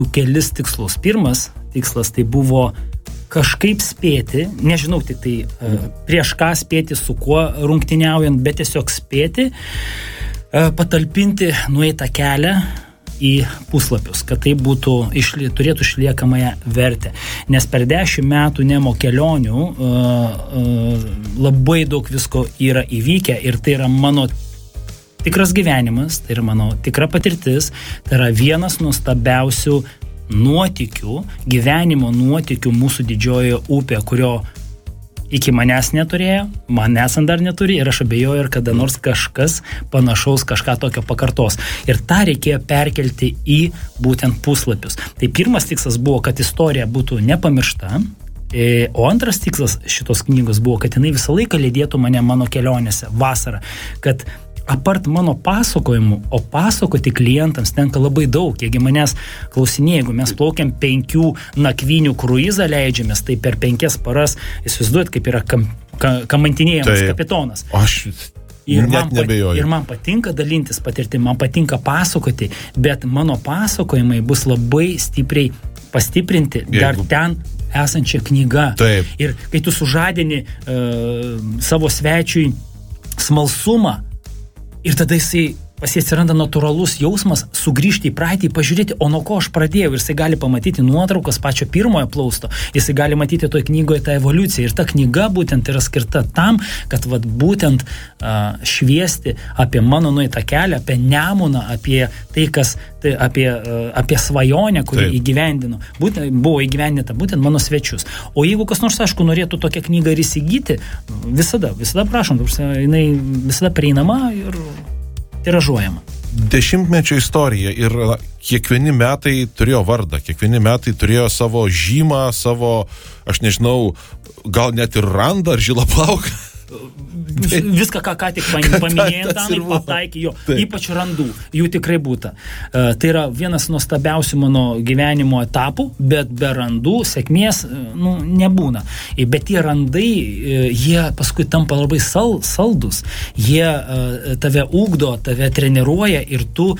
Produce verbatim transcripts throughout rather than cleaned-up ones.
kelis tikslus. Pirmas tikslas tai buvo kažkaip spėti, nežinau tik tai prieš ką spėti, su kuo rungtyniaujant, bet tiesiog spėti, patalpinti nueitą kelią į puslapius, kad tai būtų, išli, turėtų išliekamąją vertę. Nes per dešimt metų Nemo kelionių uh, uh, labai daug visko yra įvykę ir tai yra mano tikras gyvenimas, tai yra mano tikra patirtis, tai yra vienas nuostabiausių nuotykių, gyvenimo nuotykių mūsų didžiojoje upė, kurio iki manęs neturėjo, manęs dar neturi ir aš abejoju, ir kada nors kažkas panašaus kažką tokio pakartos. Ir tą reikėjo perkelti į būtent puslapius. Tai pirmas tikslas buvo, kad istorija būtų nepamiršta, o antras tikslas šitos knygos buvo, kad jinai visą laiką lydėtų mane mano kelionėse vasarą, kad apart mano pasakojimų, o pasakoti klientams tenka labai daug. Jeigu manęs klausinėja, jeigu mes plaukiam penkių nakvynių kruizą leidžiamės, tai per penkias paras, įsivaizduojat, kaip yra kam, ka, kamantinėjamas kapitonas. Aš ir net man, nebejoju. Ir man patinka dalintis patirtim, man patinka pasakoti, bet mano pasakojimai bus labai stipriai pastiprinti jeigu... dar ten esančia knyga. Taip. Ir kai tu sužadini uh, savo svečiui smalsumą, ir tada jisai pas jį atsiranda natūralus jausmas sugrįžti į praeitį, pažiūrėti, o nuo ko aš pradėjau, ir jisai gali pamatyti nuotraukas pačio pirmojo plausto, jisai gali matyti toj knygoje tą evoliuciją, ir ta knyga būtent yra skirta tam, kad vat būtent uh, šviesti apie mano nueitą kelią, apie Nemuną, apie tai, kas, tai, apie, uh, apie svajonę, kurį Taip. įgyvendino, būtent, buvo įgyvendinta būtent mano svečius. O jeigu kas nors, aišku, norėtų tokią knygą ir įsigyti, visada, visada prašom, jinai visada prieinama ir tiražuojama. Dešimtmečio istorija ir kiekvieni metai turėjo vardą, kiekvieni metai turėjo savo žymą, savo, aš nežinau, gal net ir randą ar žilą plauką. Viską, ką ką tik paminėjai, Danai, pataikė, jo, Taip. Ypač randų, jų tikrai būta. Uh, tai yra vienas nuostabiausių mano gyvenimo etapų, bet be randų sėkmės nu, nebūna. Bet tie randai, jie paskui tampa labai sal, saldus, jie uh, tave ugdo, tave treniruoja ir tu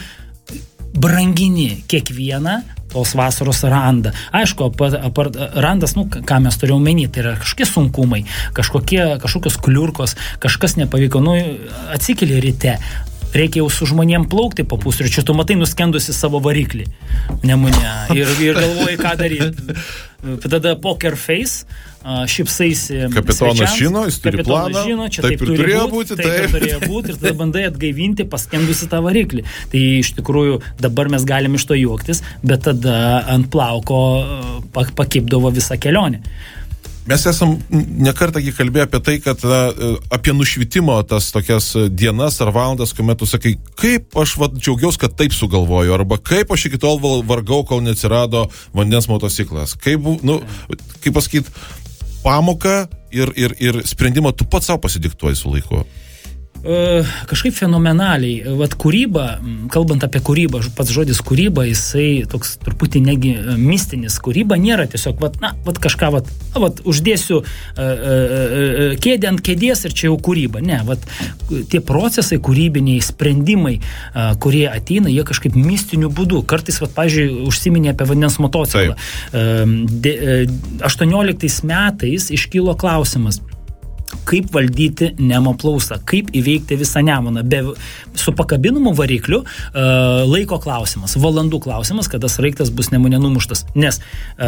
brangini kiekvieną tos vasaros randą. Aišku, apart, apart, randas, nu, ką mes turėjome menį, tai yra kažkokie sunkumai, kažkokie, kažkokios kliurkos, kažkas nepavyko, nu, atsikeli ryte, reikia jau su žmonėm plaukti po pusryčių, tu matai nuskendusi savo variklį Nemune ir, ir galvoji, ką daryti. Tada poker face, šipsaisi kapitonas žino, jis turi planą, žino, čia taip, taip ir turėjo būt, būti, taip, taip ir turėjo būti, ir tada bandai atgaivinti paskendusi tą variklį. Tai iš tikrųjų dabar mes galim iš to juoktis, bet tada ant plauko pakibdavo visą kelionę. Mes esam nekartą kalbėję apie tai, kad na, apie nušvitimo tas tokias dienas ar valandas, kuomet tu sakai, kaip aš va, džiaugiausi, kad taip sugalvoju, arba kaip aš iki tol vargau, kol neatsirado vandens motociklas. Kaip, nu, kaip pasakyt, pamoką ir, ir, ir sprendimą tu pats savo pasidiktuoji su laiku. Uh, kažkaip fenomenaliai. Vat kūryba, kalbant apie kūrybą, pats žodis kūryba, jisai toks truputį negi mistinis. Kūryba nėra tiesiog, vat, na, vat kažką, vat, vat uždėsiu uh, uh, kėdę ant kėdės ir čia jau kūryba. Ne, vat tie procesai kūrybiniai, sprendimai, uh, kurie ateina, jie kažkaip mistiniu būdu. Kartais, vat, pavyzdžiui, užsiminė apie vandens motociklą. Uh, de, uh, aštuonioliktais metais iškilo klausimas, kaip valdyti Nemo plaustą, kaip įveikti visą Nemuną. Be, su pakabinimu varikliu uh, laiko klausimas, valandų klausimas, kada sraigtas bus Nemune numuštas. Nes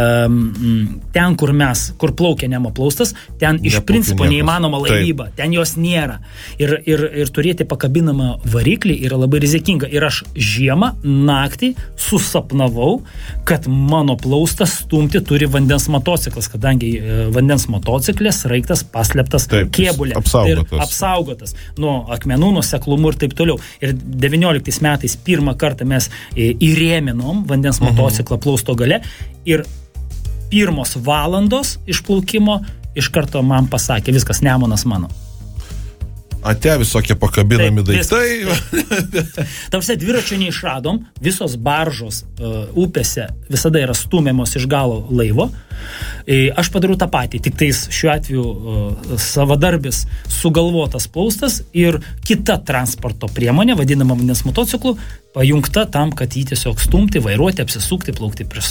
um, ten, kur mes, kur plaukia Nemo plaustas, ten iš Neplaukia principo niekas. Neįmanoma laivyba, Taip. Ten jos nėra. Ir, ir, ir turėti pakabinamą variklį yra labai rizikinga. Ir aš žiemą, naktį susapnavau, kad mano plaustas stumti turi vandens motociklas, kadangi uh, vandens motociklės sraigtas paslėptas Taip, kėbulė apsaugotas. Ir apsaugotas nuo akmenų, nuo seklumų ir taip toliau. Ir devynioliktais metais pirmą kartą mes įrėminom vandens uh-huh. motociklą plausto gale ir pirmos valandos išplaukimo iš karto man pasakė, viskas, Nemunas mano. Ate visokie pakabinami Taip, daiktai. Tarsi dviračio neišradom, visos baržos uh, upėse visada yra stumiamos iš galo laivo. E, aš padariau tą patį, tik tais šiuo atveju uh, savadarbis sugalvotas plaustas ir kita transporto priemonė, vadinama vandens motociklu, pajungta tam, kad jį tiesiog stumti, vairuoti, apsisukti, plaukti prieš